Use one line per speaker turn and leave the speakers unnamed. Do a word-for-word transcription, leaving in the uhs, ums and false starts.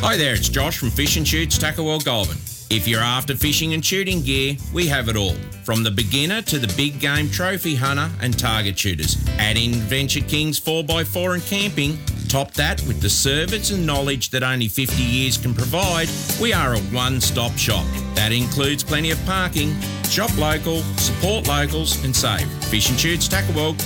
Hi there, it's Josh from Fish and Shoots Tackle World Goulburn. If you're after fishing and shooting gear, we have it all. From the beginner to the big game trophy hunter and target shooters. Add in Venture Kings four by four and camping. Top that with the service and knowledge that only fifty years can provide. We are a one-stop shop. That includes plenty of parking. Shop local, support locals and save. Fish and Shoots Tackle World